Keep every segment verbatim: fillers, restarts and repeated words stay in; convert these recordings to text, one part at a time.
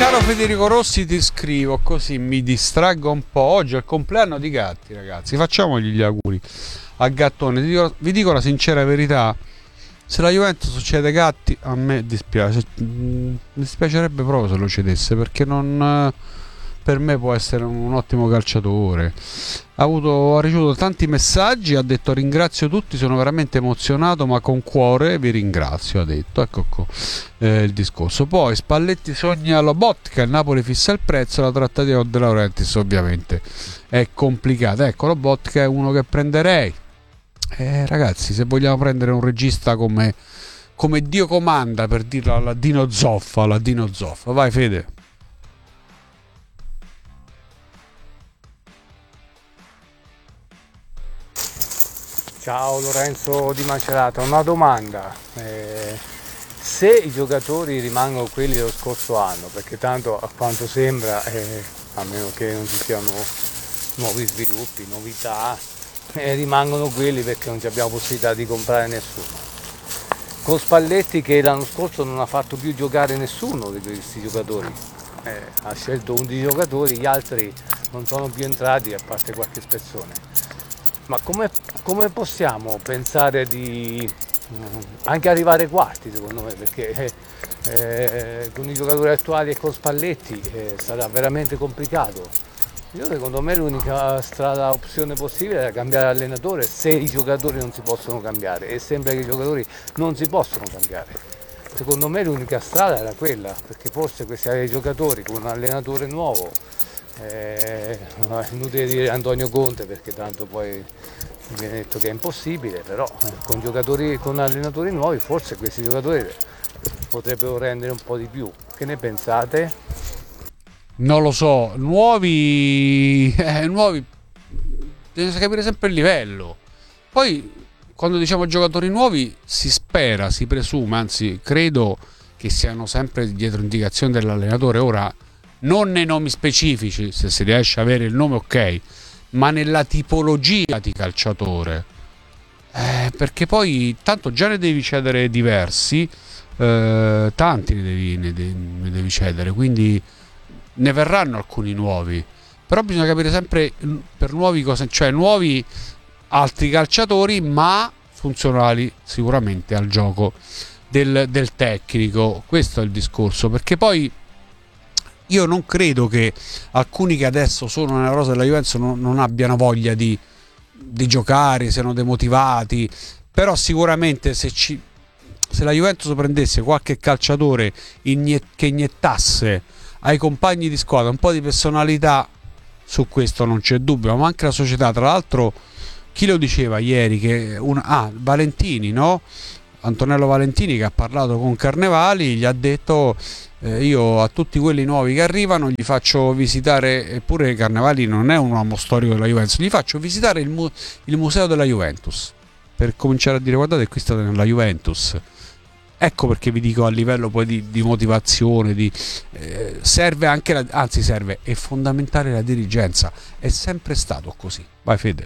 Caro Federico Rossi, ti scrivo così mi distraggo un po'. Oggi è il compleanno di Gatti, ragazzi. Facciamogli gli auguri a Gattone. Vi dico, vi dico la sincera verità: se la Juventus succede Gatti, a me dispiace. Mi dispiacerebbe proprio se lo cedesse, perché non, per me può essere un ottimo calciatore. Ha, avuto, ha ricevuto tanti messaggi, ha detto ringrazio tutti, sono veramente emozionato, ma con cuore vi ringrazio, ha detto. Ecco qua, eh, il discorso. Poi Spalletti sogna Lobotka, il Napoli fissa il prezzo, la trattativa con De Laurentiis ovviamente è complicata. Ecco, Lobotka è uno che prenderei. Eh, ragazzi, se vogliamo prendere un regista come, come Dio comanda, per dirla alla Dino Zoffa, alla Dino Zoffa. Vai Fede. Ciao Lorenzo di Macerata, una domanda. Eh, se i giocatori rimangono quelli dello scorso anno, perché tanto a quanto sembra, eh, a meno che non ci siano nuovi sviluppi, novità, eh, rimangono quelli perché non ci abbiamo possibilità di comprare nessuno. Con Spalletti che l'anno scorso non ha fatto più giocare nessuno di questi giocatori, eh, ha scelto undici giocatori, gli altri non sono più entrati a parte qualche spezzone. Ma come, come possiamo pensare di mm, anche arrivare quarti secondo me, perché eh, con i giocatori attuali e con Spalletti eh, sarà veramente complicato. Io secondo me l'unica strada, opzione possibile è cambiare allenatore, se i giocatori non si possono cambiare, e sembra che i giocatori non si possono cambiare. Secondo me l'unica strada era quella, perché forse questi giocatori con un allenatore nuovo, eh, è inutile dire Antonio Conte perché tanto poi viene detto che è impossibile, però eh, con giocatori, con allenatori nuovi forse questi giocatori potrebbero rendere un po' di più. Che ne pensate? Non lo so, nuovi, eh, nuovi, bisogna capire sempre il livello. Poi, quando diciamo giocatori nuovi, si spera, si presume, anzi, credo che siano sempre dietro indicazione dell'allenatore. Ora, non nei nomi specifici, se si riesce a avere il nome, ok, ma nella tipologia di calciatore. Eh, perché poi, tanto già ne devi cedere diversi, eh, tanti ne devi, ne devi, ne devi cedere, quindi ne verranno alcuni nuovi, però bisogna capire sempre per nuovi cosa, cioè nuovi altri calciatori ma funzionali sicuramente al gioco del, del tecnico. Questo è il discorso, perché poi io non credo che alcuni che adesso sono nella rosa della Juventus non, non abbiano voglia di, di giocare, siano demotivati, però sicuramente se ci se la Juventus prendesse qualche calciatore inie- che iniettasse ai compagni di squadra un po' di personalità, su questo non c'è dubbio, ma anche la società. Tra l'altro, chi lo diceva ieri che una, ah, Valentini, no? Antonello Valentini, che ha parlato con Carnevali, gli ha detto eh, io a tutti quelli nuovi che arrivano gli faccio visitare, eppure Carnevali non è un uomo storico della Juventus, gli faccio visitare il, mu- il museo della Juventus per cominciare a dire guardate, qui state nella Juventus. Ecco perché vi dico, a livello poi di, di motivazione, di, eh, serve anche, la, anzi serve, è fondamentale la dirigenza, è sempre stato così. Vai Fede.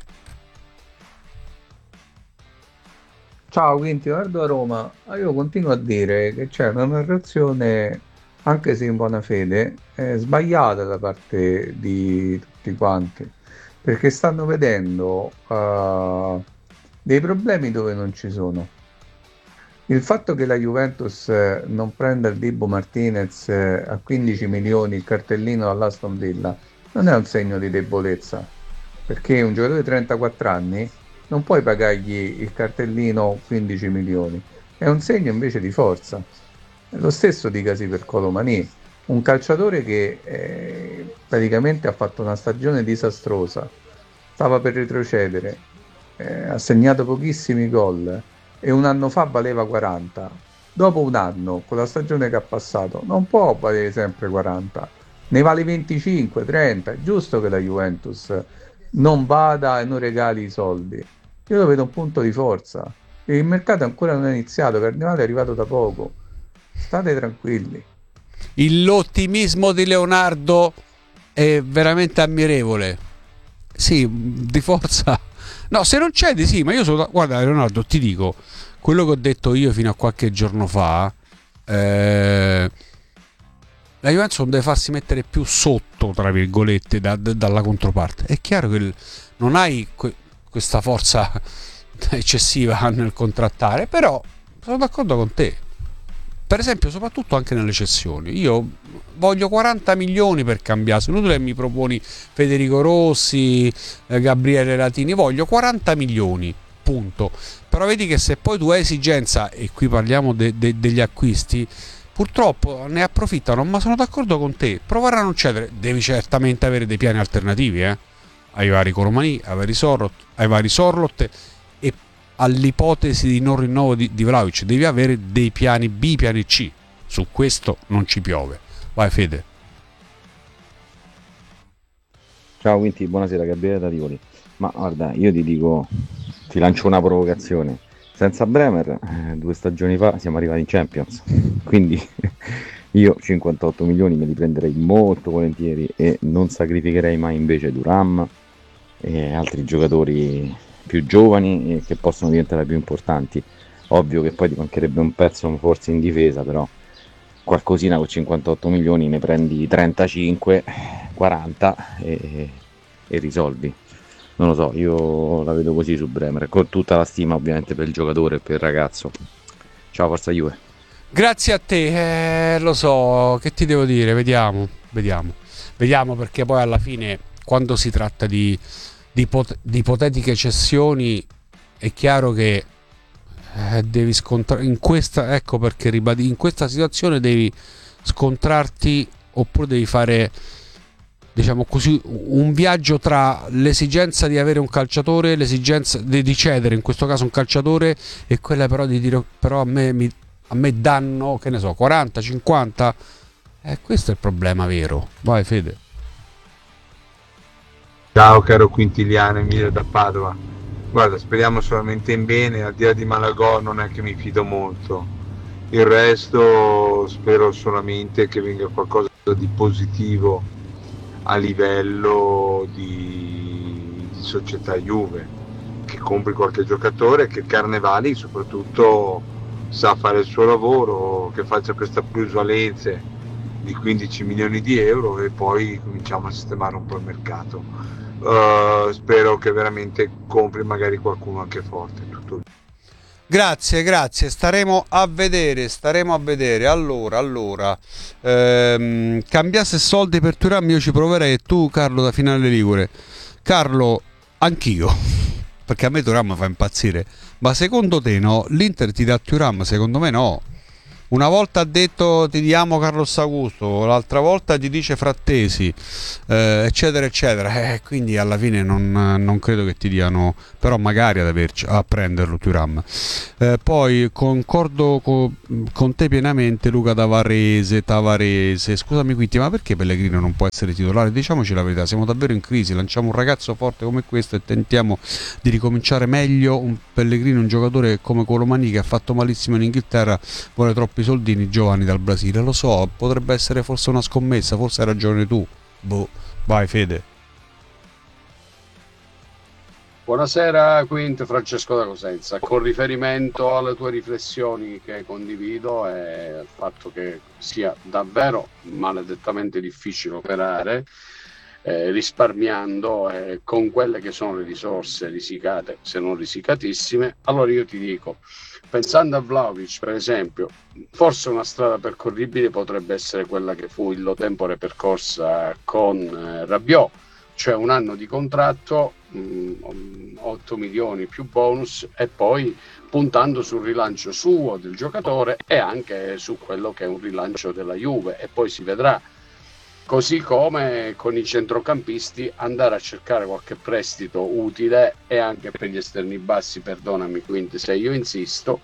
Ciao Quinti, guardo a Roma. Ah, io continuo a dire che c'è una narrazione, anche se in buona fede, eh, sbagliata da parte di tutti quanti, perché stanno vedendo eh, dei problemi dove non ci sono. Il fatto che la Juventus eh, non prenda il Dibu Martinez eh, a quindici milioni, il cartellino all'Aston Villa, non è un segno di debolezza, perché un giocatore di trentaquattro anni non puoi pagargli il cartellino quindici milioni, è un segno invece di forza. Lo stesso dicasi per Colomani, un calciatore che eh, praticamente ha fatto una stagione disastrosa, stava per retrocedere, eh, ha segnato pochissimi gol e un anno fa valeva quaranta. Dopo un anno, con la stagione che ha passato, non può valere sempre quaranta, ne vale venticinque trenta. È giusto che la Juventus non vada e non regali i soldi. Io lo vedo un punto di forza. Il mercato ancora non è iniziato, Carnevale è arrivato da poco. State tranquilli. L'ottimismo di Leonardo è veramente ammirevole. Sì, di forza. No, se non cedi, sì, ma io sono. Guarda, Leonardo, ti dico quello che ho detto io fino a qualche giorno fa. Eh, la Juventus non deve farsi mettere più sotto, tra virgolette, da, da, dalla controparte. È chiaro che il, non hai que, questa forza eccessiva nel contrattare, però sono d'accordo con te. Per esempio, soprattutto anche nelle cessioni, io voglio quaranta milioni per cambiare. Se inutile mi proponi Federico Rossi, eh, Gabriele Latini, voglio quaranta milioni, punto. Però vedi che se poi tu hai esigenza, e qui parliamo de, de, degli acquisti, purtroppo ne approfittano. Ma sono d'accordo con te, provare a non cedere, devi certamente avere dei piani alternativi, eh? Ai vari Colomani, ai vari Sorlot, ai vari Sorlot, e all'ipotesi di non rinnovo di, di Vlahovic devi avere dei piani B, piani C. Su questo non ci piove. Vai Fede. Ciao Quinti, buonasera, Gabriele da Tivoli. Ma guarda, io ti dico, ti lancio una provocazione. Senza Bremer, eh, due stagioni fa siamo arrivati in Champions, quindi io cinquantotto milioni me li prenderei molto volentieri e non sacrificherei mai invece Thuram e altri giocatori più giovani e che possono diventare più importanti. Ovvio che poi ti mancherebbe un pezzo forse in difesa, però qualcosina con cinquantotto milioni ne prendi trentacinque, quaranta e, e risolvi. Non lo so, io la vedo così su Bremer, con tutta la stima ovviamente per il giocatore e per il ragazzo. Ciao, forza Juve. Grazie a te, eh, lo so, che ti devo dire, vediamo, vediamo, vediamo perché poi alla fine quando si tratta di, di, ipot- di ipotetiche cessioni è chiaro che eh, devi scontrare, in questa, ecco perché ribadì, in questa situazione devi scontrarti oppure devi fare, diciamo così, un viaggio tra l'esigenza di avere un calciatore, l'esigenza di, di cedere in questo caso un calciatore e quella però di dire però a me, mi, a me danno, che ne so, quaranta, cinquanta, eh, questo è il problema vero. Vai Fede. Ciao caro Quintiliano, Emilio da Padova. Guarda, speriamo solamente in bene, al di là di Malagò non è che mi fido molto, il resto spero solamente che venga qualcosa di positivo a livello di, di società Juve, che compri qualche giocatore, che Carnevali soprattutto sa fare il suo lavoro, che faccia questa plusvalenze di quindici milioni di euro e poi cominciamo a sistemare un po' il mercato. Uh, spero che veramente compri magari qualcuno anche forte. Tutto. Grazie, grazie, staremo a vedere, staremo a vedere. Allora, allora, ehm, cambiasse soldi per Thuram io ci proverei, e tu Carlo da Finale Ligure. Carlo, anch'io, perché a me Thuram fa impazzire, ma secondo te no? L'Inter ti dà Thuram? Secondo me no. Una volta ha detto ti diamo Carlos Augusto, l'altra volta ti dice Frattesi, eh, eccetera eccetera, eh, quindi alla fine non, non credo che ti diano, però magari ad averci, a prenderlo Thuram. Eh, poi concordo co, con te pienamente Luca Tavarese, Tavarese, scusami Quinti, ma perché Pellegrino non può essere titolare? Diciamoci la verità, siamo davvero in crisi, lanciamo un ragazzo forte come questo e tentiamo di ricominciare meglio. Un Pellegrino, un giocatore come Colomani che ha fatto malissimo in Inghilterra, vuole troppi soldini giovani dal Brasile, lo so, potrebbe essere forse una scommessa, forse hai ragione tu. Boh, vai Fede. Buonasera Quint, Francesco da Cosenza. Con riferimento alle tue riflessioni che condivido e al fatto che sia davvero maledettamente difficile operare eh, risparmiando eh, con quelle che sono le risorse risicate, se non risicatissime, allora io ti dico, pensando a Vlahovic per esempio, forse una strada percorribile potrebbe essere quella che fu illo tempore percorsa con eh, Rabiot, cioè un anno di contratto, mh, otto milioni più bonus, e poi puntando sul rilancio suo del giocatore e anche su quello che è un rilancio della Juve, e poi si vedrà. Così come con i centrocampisti andare a cercare qualche prestito utile, e anche per gli esterni bassi, perdonami quindi se io insisto,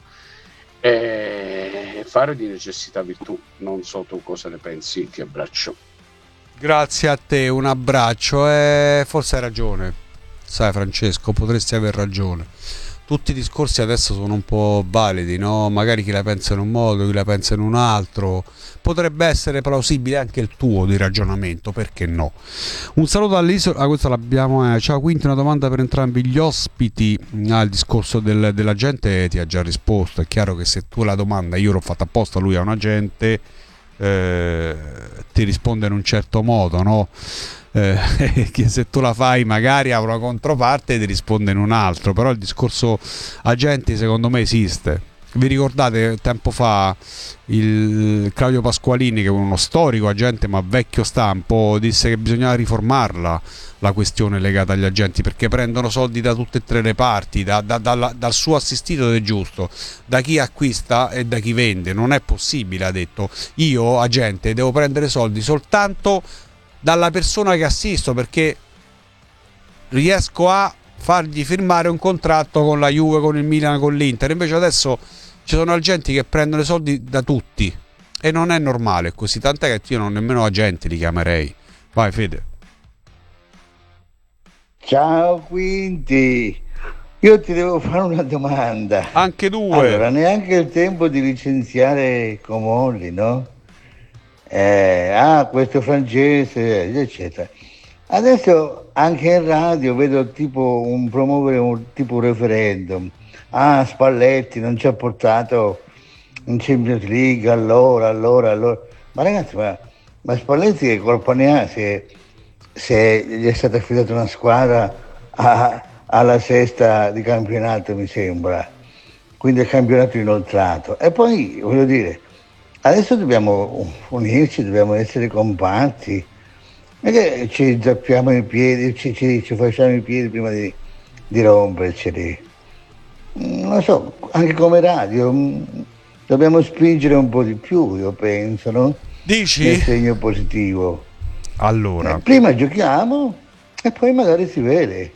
e fare di necessità virtù. Non so tu cosa ne pensi, ti abbraccio. Grazie a te, un abbraccio, e forse hai ragione, sai Francesco, potresti aver ragione. Tutti i discorsi adesso sono un po' validi, no? Magari chi la pensa in un modo, chi la pensa in un altro. Potrebbe essere plausibile anche il tuo di ragionamento, perché no? Un saluto all'isola, ah, questa l'abbiamo, eh. Ciao Quinti, una domanda per entrambi gli ospiti. Ah, il discorso del, della gente ti ha già risposto. È chiaro che se tu la domanda, io l'ho fatta apposta, lui è un agente, eh, ti ti risponde in un certo modo, no? Eh, che se tu la fai magari a una controparte ti risponde in un altro, però il discorso agenti secondo me esiste. Vi ricordate tempo fa il Claudio Pasqualini, che è uno storico agente ma vecchio stampo, disse che bisognava riformarla la questione legata agli agenti, perché prendono soldi da tutte e tre le parti, da, da, dalla, dal suo assistito ed è giusto, da chi acquista e da chi vende. Non è possibile, ha detto, io agente devo prendere soldi soltanto dalla persona che assisto, perché riesco a fargli firmare un contratto con la Juve, con il Milan, con l'Inter. Invece adesso ci sono agenti che prendono i soldi da tutti e non è normale così, tant'è che io non nemmeno agenti li chiamerei. Vai Fede. Ciao Quinti, io ti devo fare una domanda. Anche due. Allora, neanche il tempo di licenziare Comolli, no? Eh, ah, questo francese, eccetera. Adesso anche in radio vedo tipo un promuovere un tipo un referendum. Ah, Spalletti non ci ha portato in Champions League, allora, allora, allora. Ma ragazzi, ma, ma Spalletti che colpa ne ha se, se gli è stata affidata una squadra a, alla sesta di campionato, mi sembra. Quindi è campionato inoltrato. E poi, voglio dire, adesso dobbiamo unirci, dobbiamo essere compatti. Non è che ci zappiamo i piedi, ci, ci, ci facciamo i piedi prima di, di romperceli. Non lo so, anche come radio dobbiamo spingere un po' di più, io penso, no? Dici? Nel segno positivo. Allora, Eh, prima giochiamo e poi magari si vede.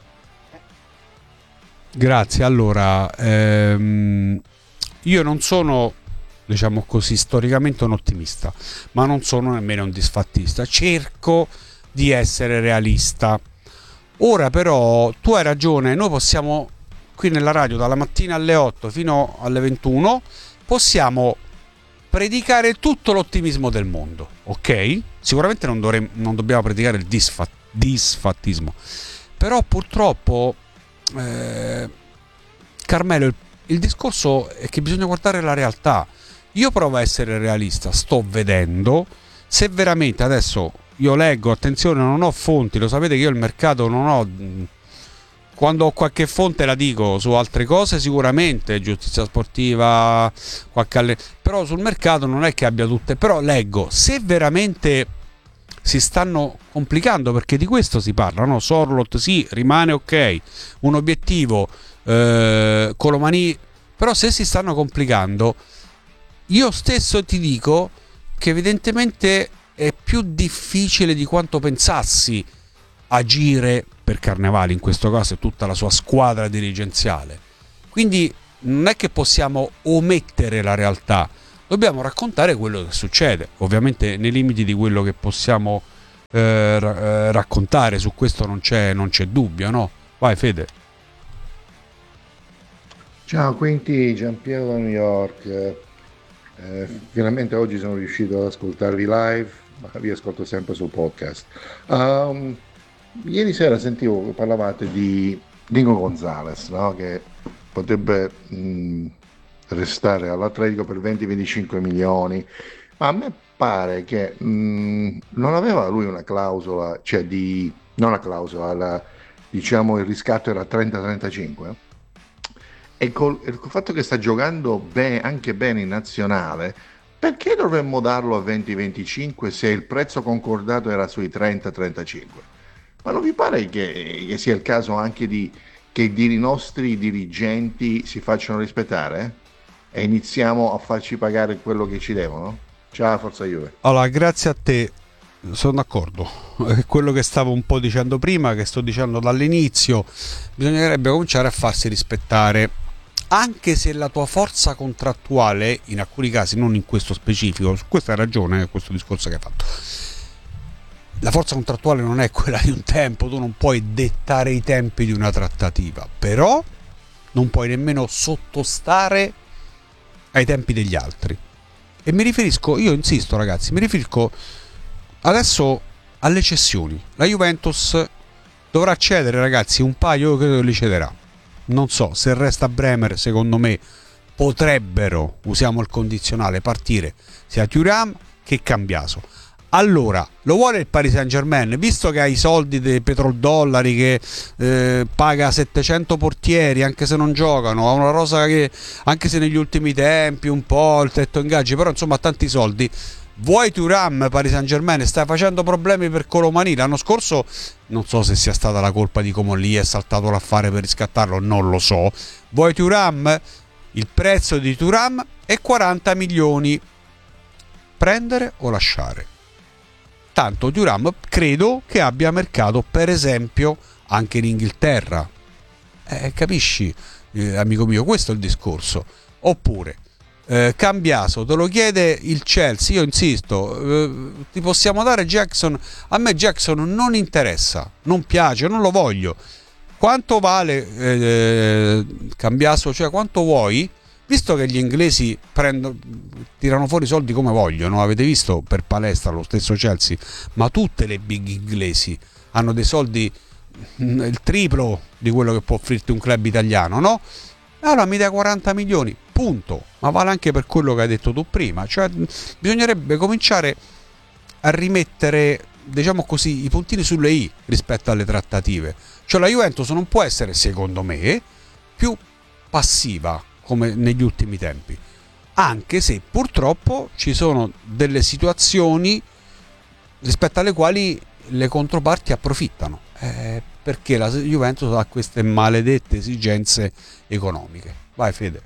grazie. Allora, ehm, io non sono, diciamo così, storicamente un ottimista, ma non sono nemmeno un disfattista. Cerco di essere realista. Ora però tu hai ragione, noi possiamo qui nella radio dalla mattina alle otto fino alle ventuno possiamo predicare tutto l'ottimismo del mondo, ok? Sicuramente non, dovremmo, non dobbiamo predicare il disfa- disfattismo, però purtroppo eh, Carmelo, il, il discorso è che bisogna guardare la realtà. Io provo a essere realista, sto vedendo se veramente adesso io leggo, attenzione, non ho fonti, lo sapete che io il mercato non ho, quando ho qualche fonte la dico, su altre cose sicuramente, giustizia sportiva, qualche alle... però sul mercato non è che abbia tutte, però leggo, se veramente si stanno complicando, perché di questo si parla, no? Sorlot sì, rimane ok, un obiettivo, eh, Colomani, però se si stanno complicando, io stesso ti dico che evidentemente è più difficile di quanto pensassi agire per Carnevali, in questo caso è tutta la sua squadra dirigenziale. Quindi non è che possiamo omettere la realtà, dobbiamo raccontare quello che succede, ovviamente nei limiti di quello che possiamo eh, ra- raccontare, su questo non c'è, non c'è dubbio, no? Vai Fede. Ciao Quinti, Giampiero da New York. Eh, finalmente oggi sono riuscito ad ascoltarvi live, ma vi ascolto sempre sul podcast. Um, ieri sera sentivo che parlavate di Nico Gonzalez, no? Che potrebbe mh, restare all'Atletico per venti venticinque milioni, ma a me pare che mh, non aveva lui una clausola, cioè di, non la clausola, la, diciamo il riscatto era trenta trentacinque? E col, il fatto che sta giocando be- anche bene in nazionale, perché dovremmo darlo a venti venticinque se il prezzo concordato era sui trenta trentacinque? Ma non vi pare che, che sia il caso anche di che i nostri dirigenti si facciano rispettare e iniziamo a farci pagare quello che ci devono? Ciao, forza Juve. Allora, grazie a te, sono d'accordo. È quello che stavo un po' dicendo prima, che sto dicendo dall'inizio, bisognerebbe cominciare a farsi rispettare, anche se la tua forza contrattuale, in alcuni casi, non in questo specifico, su questo hai ragione, questo discorso che hai fatto, la forza contrattuale non è quella di un tempo, tu non puoi dettare i tempi di una trattativa, però non puoi nemmeno sottostare ai tempi degli altri. E mi riferisco, io insisto ragazzi, mi riferisco adesso alle cessioni. La Juventus dovrà cedere, ragazzi, un paio, io credo che li cederà. Non so, se resta Bremer, secondo me potrebbero, usiamo il condizionale, partire sia Thuram che Cambiaso. Allora, lo vuole il Paris Saint-Germain, visto che ha i soldi dei petrodollari, che eh, paga settecento portieri anche se non giocano, ha una rosa che anche se negli ultimi tempi un po' il tetto ingaggi, però insomma ha tanti soldi. Vuoi Thuram, Paris Saint-Germain? Stai facendo problemi per Colomani. L'anno scorso non so se sia stata la colpa di Comolli, è saltato l'affare per riscattarlo, non lo so. Vuoi Thuram? Il prezzo di Thuram è quaranta milioni. Prendere o lasciare? Tanto Thuram credo che abbia mercato, per esempio, anche in Inghilterra. Eh, capisci, eh, amico mio, questo è il discorso. Oppure eh, Cambiaso, te lo chiede il Chelsea, io insisto, eh, ti possiamo dare Jackson? A me Jackson non interessa, non piace, non lo voglio. Quanto vale eh, Cambiaso? Cioè, quanto vuoi? Visto che gli inglesi prendono, tirano fuori soldi come vogliono, avete visto per palestra lo stesso Chelsea, ma tutte le big inglesi hanno dei soldi il triplo di quello che può offrirti un club italiano, no? Allora mi dai quaranta milioni, punto. Ma vale anche per quello che hai detto tu prima, cioè bisognerebbe cominciare a rimettere, diciamo così, i puntini sulle i rispetto alle trattative. Cioè la Juventus non può essere, secondo me, più passiva come negli ultimi tempi, anche se purtroppo ci sono delle situazioni rispetto alle quali le controparti approfittano, eh, perché la Juventus ha queste maledette esigenze economiche. Vai Fede.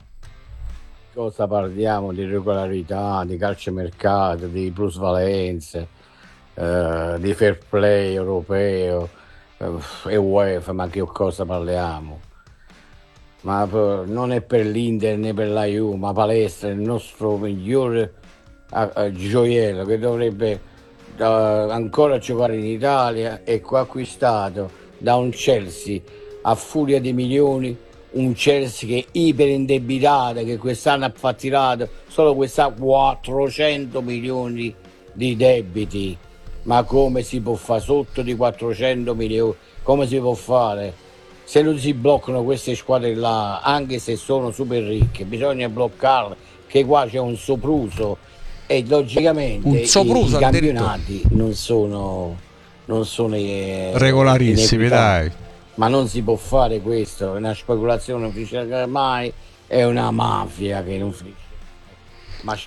Cosa parliamo di regolarità, di calciomercato, di plusvalenze, eh, di fair play europeo eh, e UEFA, ma che cosa parliamo? Ma non è per l'Inter né per la Juve, ma Palestra è il nostro migliore uh, uh, gioiello che dovrebbe uh, ancora giocare in Italia, e qua acquistato da un Chelsea a furia di milioni, un Chelsea che è iperindebitato, che quest'anno ha fatturato solo quest'anno quattrocento milioni di debiti. Ma come si può fare sotto di quattrocento milioni? Come si può fare? Se non si bloccano queste squadre là, anche se sono super ricche, bisogna bloccarle, che qua c'è un sopruso e logicamente un sopruso, i, i campionati non sono, non sono eh, regolarissimi, dai. Ma non si può fare questo, è una speculazione, non finisce mai, è una mafia che non finisce. Ma...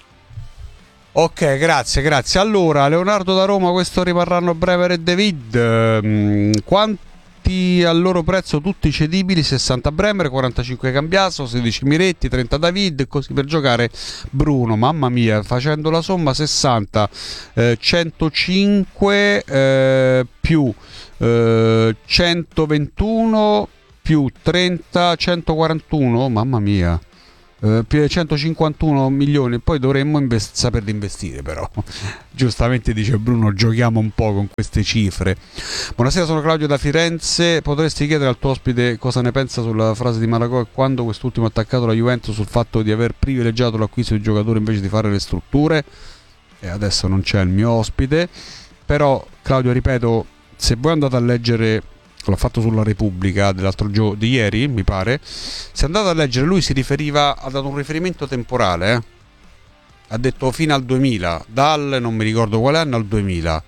Ok, grazie, grazie. Allora, Leonardo da Roma, questo rimarranno Bremer e David. Mm, quanti al loro prezzo tutti cedibili? Sessanta Bremer, quarantacinque Cambiaso, sedici Miretti, trenta David, così per giocare Bruno. Mamma mia, facendo la somma sessanta, eh, centocinque eh, più eh, centoventuno più trenta, centoquarantuno, mamma mia. Uh, più di centocinquantuno milioni, poi dovremmo invest- saperli investire, però giustamente dice Bruno, giochiamo un po' con queste cifre. Buonasera, sono Claudio da Firenze. Potresti chiedere al tuo ospite cosa ne pensa sulla frase di Malagò e quando quest'ultimo ha attaccato la Juventus sul fatto di aver privilegiato l'acquisto di giocatori invece di fare le strutture? E adesso non c'è il mio ospite, però Claudio, ripeto, se voi andate a leggere, l'ho fatto sulla Repubblica dell'altro giorno, di ieri mi pare, se andate a leggere, lui si riferiva, ha dato un riferimento temporale, eh? Ha detto fino al duemila, dal non mi ricordo quale anno al duemila,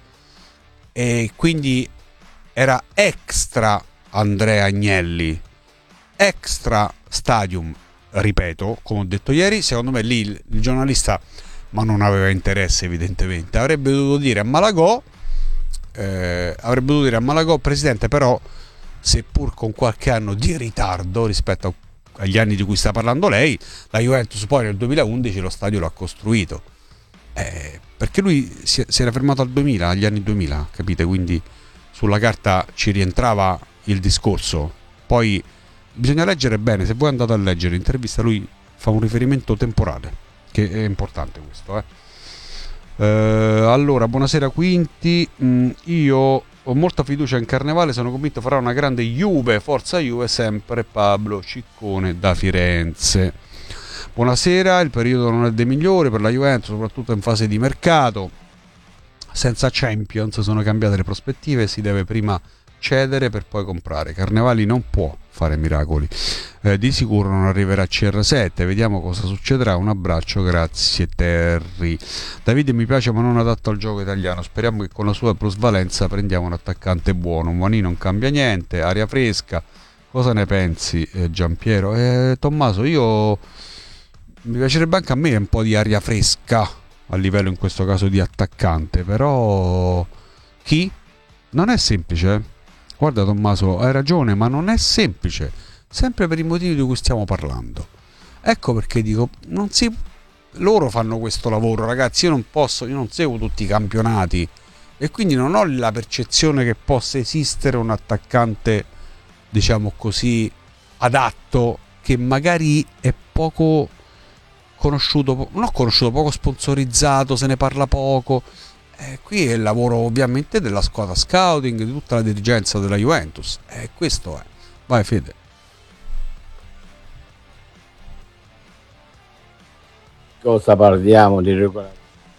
e quindi era extra Andrea Agnelli, extra Stadium, ripeto, come ho detto ieri. Secondo me lì il, il giornalista, ma non aveva interesse evidentemente, avrebbe dovuto dire a Malagò Eh, avrebbe dovuto dire a Malagò: presidente, però seppur con qualche anno di ritardo rispetto a, agli anni di cui sta parlando lei, la Juventus poi nel duemilaundici lo stadio l'ha costruito, eh, perché lui si, si era fermato al duemila, agli anni duemila, capite? Quindi sulla carta ci rientrava il discorso. Poi bisogna leggere bene, se voi andate a leggere l'intervista lui fa un riferimento temporale, che è importante questo, eh Uh, allora, buonasera Quinti. mm, io ho molta fiducia in Carnevale, sono convinto farà una grande Juve, forza Juve sempre. Pablo Ciccone da Firenze. Buonasera, il periodo non è dei migliori per la Juventus, soprattutto in fase di mercato. Senza Champions sono cambiate le prospettive, si deve prima cedere per poi comprare. Carnevali non può fare miracoli, eh, di sicuro non arriverà C R sette, vediamo cosa succederà. Un abbraccio, grazie Terry. Davide mi piace ma non adatto al gioco italiano, speriamo che con la sua plusvalenza prendiamo un attaccante buono. Muani non cambia niente, aria fresca, cosa ne pensi eh, Giampiero? Eh, Tommaso, io mi piacerebbe anche a me un po' di aria fresca a livello in questo caso di attaccante, però chi? Non è semplice, eh? Guarda Tommaso, hai ragione, ma non è semplice, sempre per i motivi di cui stiamo parlando. Ecco perché dico, non si... loro fanno questo lavoro, ragazzi, io non posso, io non seguo tutti i campionati e quindi non ho la percezione che possa esistere un attaccante, diciamo così, adatto, che magari è poco conosciuto, non ho conosciuto, poco sponsorizzato, se ne parla poco. Eh, qui è il lavoro ovviamente della squadra scouting, di tutta la dirigenza della Juventus. E eh, questo è. Vai Fede. Cosa parliamo di regolare?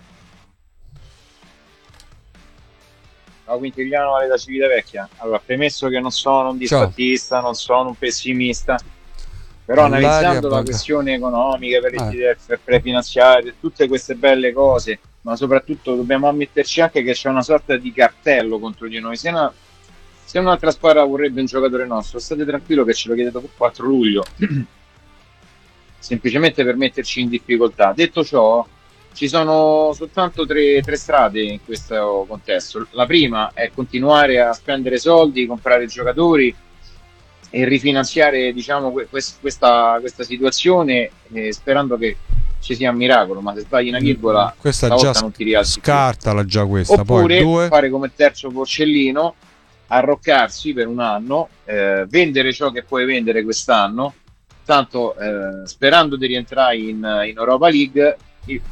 No, Quintiliano vale da Civitavecchia. Allora, premesso che non sono un disfattista, non sono un pessimista, però All'aria analizzando la baga. questione economica, per Ah. il prefinanziario, tutte queste belle cose, ma soprattutto dobbiamo ammetterci anche che c'è una sorta di cartello contro di noi. Se, una, se un'altra squadra vorrebbe un giocatore nostro, state tranquillo che ce lo chiede dopo il quattro luglio, semplicemente per metterci in difficoltà. Detto ciò, ci sono soltanto tre, tre strade in questo contesto. La prima è continuare a spendere soldi, comprare giocatori e rifinanziare, diciamo, que- quest- questa, questa situazione, eh, sperando che ci sia un miracolo, ma se sbagli una virgola Questa stavolta già non ti rialzi più. scartala già questa. Oppure Poi due. fare come il terzo porcellino, arroccarsi per un anno, eh, vendere ciò che puoi vendere quest'anno, tanto eh, sperando di rientrare in, in Europa League e,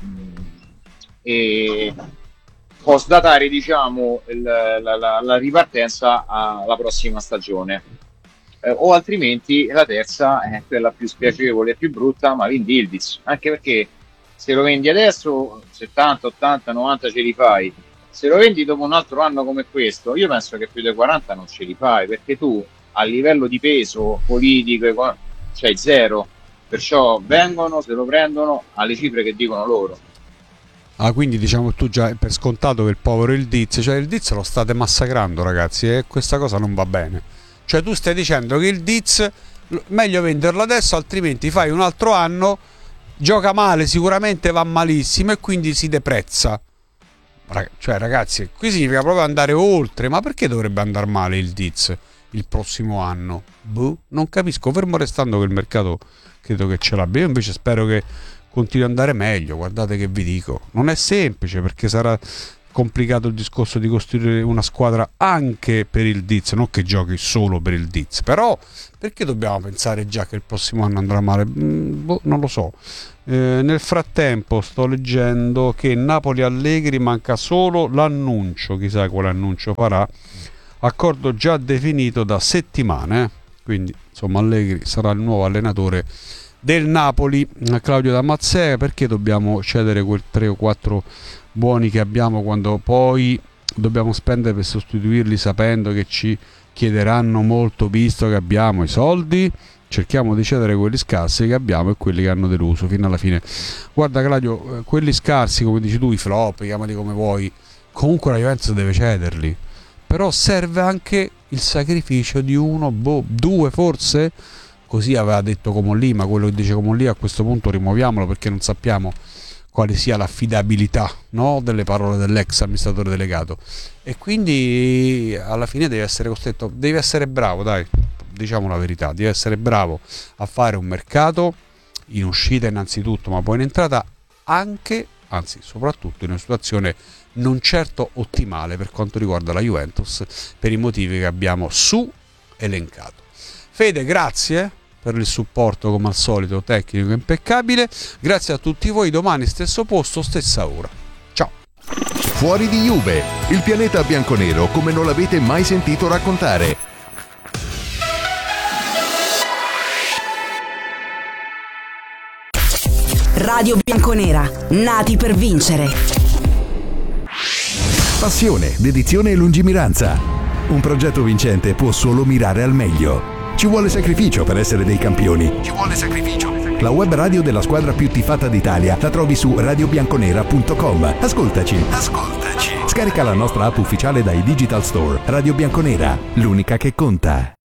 e postdatare, diciamo, il, la, la, la ripartenza alla prossima stagione. Eh, o altrimenti la terza è quella più spiacevole e più brutta, ma vendi Ildiz, anche perché se lo vendi adesso settanta, ottanta, novanta ce li fai, se lo vendi dopo un altro anno come questo io penso che più dei quaranta non ce li fai, perché tu a livello di peso politico c'hai zero, perciò vengono, se lo prendono alle cifre che dicono loro. Ah, quindi diciamo tu già per scontato che il povero Ildiz, cioè il Ildiz lo state massacrando, ragazzi, e questa cosa non va bene. Cioè tu stai dicendo che il Diz meglio venderlo adesso, altrimenti fai un altro anno, gioca male, sicuramente va malissimo e quindi si deprezza. Cioè ragazzi, qui significa proprio andare oltre. Ma perché dovrebbe andare male il Diz il prossimo anno? Boh, non capisco, fermo restando che il mercato credo che ce l'abbia. Io invece spero che continui ad andare meglio. Guardate che vi dico, non è semplice, perché sarà complicato il discorso di costruire una squadra anche per il Diz, non che giochi solo per il Diz, però perché dobbiamo pensare già che il prossimo anno andrà male? Mm, boh, non lo so. Eh, nel frattempo sto leggendo che Napoli-Allegri manca solo l'annuncio, chissà quale annuncio farà, accordo già definito da settimane, eh? Quindi insomma Allegri sarà il nuovo allenatore del Napoli. Claudio Damazzea, perché dobbiamo cedere quel tre o quattro buoni che abbiamo quando poi dobbiamo spendere per sostituirli, sapendo che ci chiederanno molto, visto che abbiamo i soldi? Cerchiamo di cedere quelli scarsi che abbiamo e quelli che hanno deluso fino alla fine. Guarda Claudio, quelli scarsi, come dici tu, i flop, chiamati come vuoi, comunque la Juventus deve cederli, però serve anche il sacrificio di uno, boh, due forse, così aveva detto Comolli, ma quello che dice Comolli a questo punto rimuoviamolo, perché non sappiamo quale sia l'affidabilità, no, delle parole dell'ex amministratore delegato, e quindi alla fine devi essere costretto, devi essere bravo, dai, diciamo la verità, devi essere bravo a fare un mercato in uscita innanzitutto, ma poi in entrata anche, anzi soprattutto in una situazione non certo ottimale per quanto riguarda la Juventus, per i motivi che abbiamo su elencato. Fede, grazie per il supporto come al solito tecnico impeccabile, grazie a tutti voi. Domani stesso posto, stessa ora, ciao. Fuori di Juve, il pianeta bianconero come non l'avete mai sentito raccontare. Radio Bianconera, nati per vincere. Passione, dedizione e lungimiranza. Un progetto vincente può solo mirare al meglio. Ci vuole sacrificio per essere dei campioni. Ci vuole sacrificio. La web radio della squadra più tifata d'Italia la trovi su radio bianconera punto com. Ascoltaci. Ascoltaci. Scarica la nostra app ufficiale dai Digital Store. Radio Bianconera, l'unica che conta.